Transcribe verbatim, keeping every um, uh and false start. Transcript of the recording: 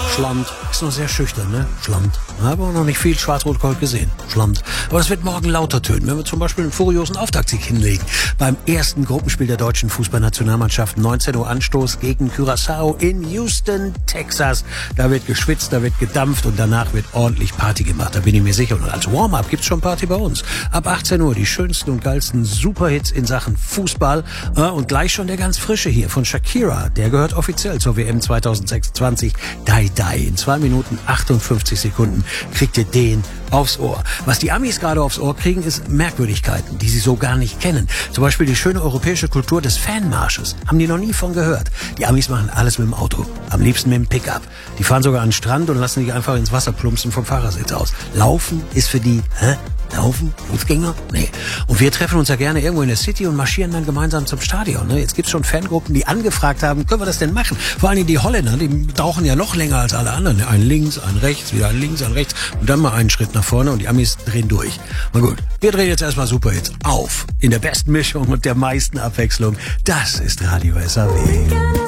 Schland. Ist noch sehr schüchtern, ne? Schland. Haben auch noch nicht viel Schwarz-Rot-Gold gesehen. Schland. Aber das wird morgen lauter tönen, wenn wir zum Beispiel einen furiosen Auftaktsieg hinlegen. Beim ersten Gruppenspiel der deutschen Fußballnationalmannschaft, neunzehn Uhr Anstoß gegen Curaçao in Houston, Texas. Da wird geschwitzt, da wird gedampft und danach wird ordentlich Party gemacht. Da bin ich mir sicher. Und als Warm-up gibt's schon Party bei uns. Ab achtzehn Uhr die schönsten und geilsten Superhits in Sachen Fußball. Und gleich schon der ganz frische hier von Shakira. Der gehört offiziell zur W M zwanzig sechsundzwanzig. Die Die. In zwei Minuten achtundfünfzig Sekunden kriegt ihr den aufs Ohr. Was die Amis gerade aufs Ohr kriegen, ist Merkwürdigkeiten, die sie so gar nicht kennen. Zum Beispiel die schöne europäische Kultur des Fanmarsches. Haben die noch nie von gehört. Die Amis machen alles mit dem Auto. Am liebsten mit dem Pickup. Die fahren sogar an den Strand und lassen sich einfach ins Wasser plumpsen vom Fahrersitz aus. Laufen ist für die, hä? Laufen? Fußgänger? Nee. Und wir treffen uns ja gerne irgendwo in der City und marschieren dann gemeinsam zum Stadion. Ne? Jetzt gibt's schon Fangruppen, die angefragt haben, können wir das denn machen? Vor allen Dingen die Holländer, die tauchen ja noch länger als alle anderen. Ein links, ein rechts, wieder ein links, ein rechts und dann mal einen Schritt nach vorne und die Amis drehen durch. Na gut, wir drehen jetzt erstmal Superhits auf. In der besten Mischung und der meisten Abwechslung. Das ist Radio S A W.